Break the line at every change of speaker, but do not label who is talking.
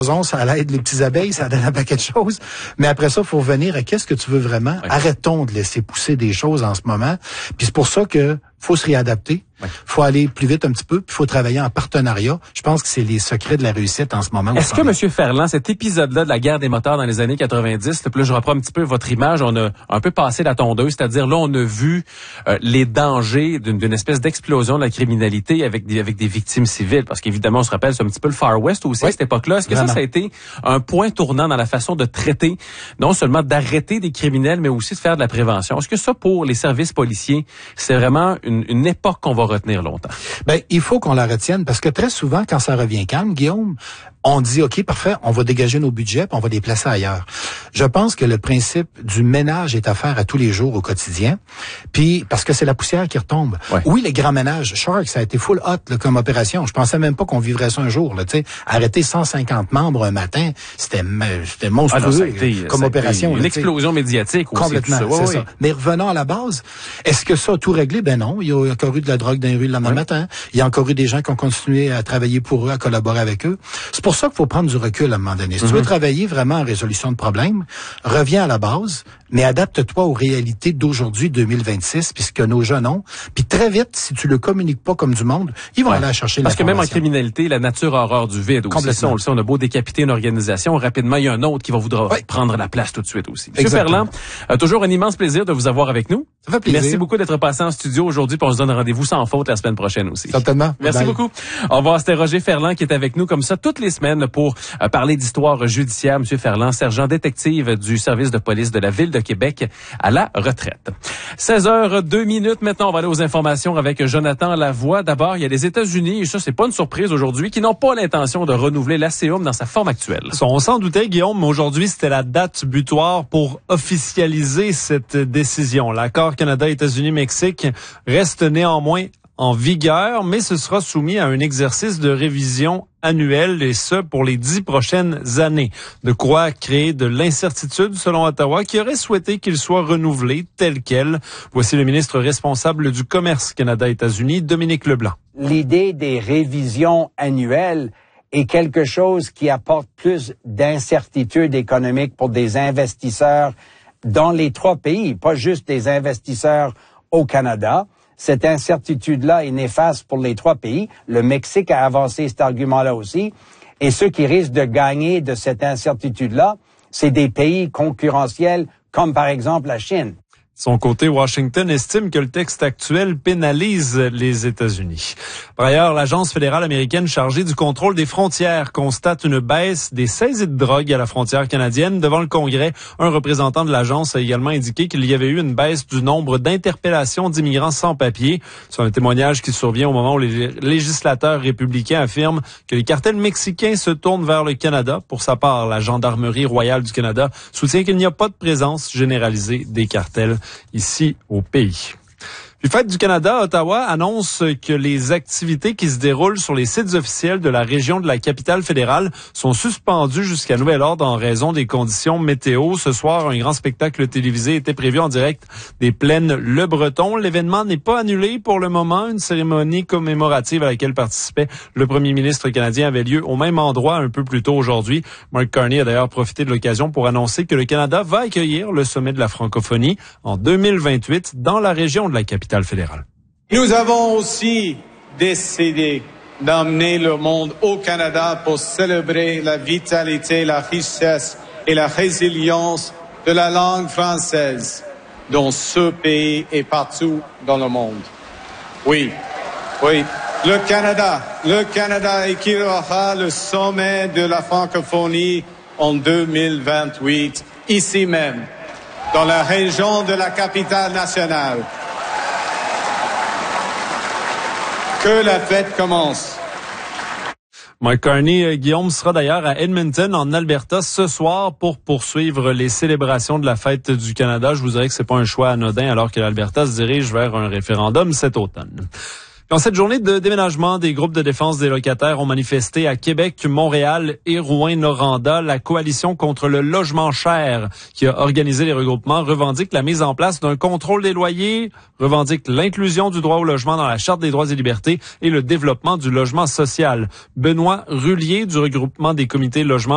Ça aide les petites abeilles, ça donne un paquet de choses. Mais après ça, il faut revenir à qu'est-ce que tu veux vraiment.
Ouais.
Arrêtons de laisser pousser des choses en ce moment. Puis c'est pour ça que faut se réadapter.
Ouais.
Faut aller plus vite un petit peu, puis faut travailler en partenariat. Je pense que c'est les secrets de la réussite en ce moment.
Est-ce que, M. Ferland, cet épisode-là de la guerre des moteurs dans les années 90, puis là, je reprends un petit peu votre image, on a un peu passé la tondeuse, c'est-à-dire là, on a vu les dangers d'une espèce d'explosion de la criminalité avec des victimes civiles, parce qu'évidemment, on se rappelle, c'est un petit peu le Far West aussi à cette époque-là. Est-ce que ça a été un point tournant dans la façon de traiter, non seulement d'arrêter des criminels, mais aussi de faire de la prévention? Est-ce que ça, pour les services policiers, c'est vraiment une époque qu'on va retenir longtemps?
Ben, il faut qu'on la retienne parce que très souvent, quand ça revient calme, Guillaume, on dit, OK, parfait, on va dégager nos budgets puis on va les placer ailleurs. Je pense que le principe du ménage est à faire à tous les jours au quotidien, puis parce que c'est la poussière qui retombe.
Ouais.
Oui, les grands ménages, Shark, ça a été full hot là, comme opération. Je pensais même pas qu'on vivrait ça un jour. Là, arrêter 150 membres un matin, c'était monstrueux comme opération.
Une explosion médiatique aussi.
Complètement, c'est ça. Mais revenons à la base, est-ce que ça a tout réglé? Ben non, il y a encore eu de la drogue dans les rues le lendemain matin. Il y a encore eu des gens qui ont continué à travailler pour eux, à collaborer avec eux. C'est pour ça qu'il faut prendre du recul à un moment donné. Si tu veux travailler vraiment en résolution de problèmes, reviens à la base, mais adapte-toi aux réalités d'aujourd'hui, 2026, puis ce que nos jeunes ont. Puis très vite, si tu le communiques pas comme du monde, ils vont aller chercher
parce que même en
l'information.
criminalité, la nature a horreur du vide aussi. Ça, on le sait, on a beau décapiter une organisation, rapidement, il y a un autre qui va vouloir prendre la place tout de suite aussi. Monsieur Ferland, toujours un immense plaisir de vous avoir avec nous.
Ça fait plaisir.
Merci beaucoup d'être passé en studio aujourd'hui, puis on se donne rendez-vous sans faute la semaine prochaine aussi.
Certainement.
Merci beaucoup. Au revoir, c'était Roger Ferland qui est avec nous comme ça toutes les semaines pour parler d'histoire judiciaire. Monsieur Ferland, sergent détective du service de police de la Ville de Québec à la retraite. 16h02. Maintenant, on va aller aux informations avec Jonathan Lavoie. D'abord, il y a les États-Unis, et ça, c'est pas une surprise aujourd'hui, qui n'ont pas l'intention de renouveler l'ACUM dans sa forme actuelle.
On s'en doutait, Guillaume, mais aujourd'hui, c'était la date butoir pour officialiser cette décision. L'accord Canada-États-Unis-Mexique reste néanmoins en vigueur, mais ce sera soumis à un exercice de révision annuel, et ce, pour les 10 prochaines années. De quoi créer de l'incertitude, selon Ottawa, qui aurait souhaité qu'il soit renouvelé tel quel. Voici le ministre responsable du Commerce Canada-États-Unis, Dominique Leblanc.
L'idée des révisions annuelles est quelque chose qui apporte plus d'incertitude économique pour des investisseurs dans les 3 pays, pas juste des investisseurs au Canada. Cette incertitude-là est néfaste pour les 3 pays. Le Mexique a avancé cet argument-là aussi. Et ceux qui risquent de gagner de cette incertitude-là, c'est des pays concurrentiels comme par exemple la Chine.
De son côté, Washington estime que le texte actuel pénalise les États-Unis. Par ailleurs, l'Agence fédérale américaine chargée du contrôle des frontières constate une baisse des saisies de drogue à la frontière canadienne. Devant le Congrès, un représentant de l'agence a également indiqué qu'il y avait eu une baisse du nombre d'interpellations d'immigrants sans papier. C'est un témoignage qui survient au moment où les législateurs républicains affirment que les cartels mexicains se tournent vers le Canada. Pour sa part, la Gendarmerie royale du Canada soutient qu'il n'y a pas de présence généralisée des cartels ici au pays. Puis Fête du Canada, Ottawa annonce que les activités qui se déroulent sur les sites officiels de la région de la capitale fédérale sont suspendues jusqu'à nouvel ordre en raison des conditions météo. Ce soir, un grand spectacle télévisé était prévu en direct des plaines Le Breton. L'événement n'est pas annulé pour le moment. Une cérémonie commémorative à laquelle participait le premier ministre canadien avait lieu au même endroit un peu plus tôt aujourd'hui. Mark Carney a d'ailleurs profité de l'occasion pour annoncer que le Canada va accueillir le sommet de la francophonie en 2028 dans la région de la capitale fédérale.
Nous avons aussi décidé d'amener le monde au Canada pour célébrer la vitalité, la richesse et la résilience de la langue française dans ce pays et partout dans le monde. Oui, le Canada accueillera le sommet de la francophonie en 2028, ici même, dans la région de la capitale nationale. Que la fête commence.
Mark Carney, Guillaume, sera d'ailleurs à Edmonton, en Alberta, ce soir pour poursuivre les célébrations de la Fête du Canada. Je vous dirais que c'est pas un choix anodin alors que l'Alberta se dirige vers un référendum cet automne. Dans cette journée de déménagement, des groupes de défense des locataires ont manifesté à Québec, Montréal et Rouyn-Noranda. La coalition contre le logement cher qui a organisé les regroupements revendique la mise en place d'un contrôle des loyers, revendique l'inclusion du droit au logement dans la Charte des droits et libertés et le développement du logement social. Benoît Rullier du regroupement des comités logement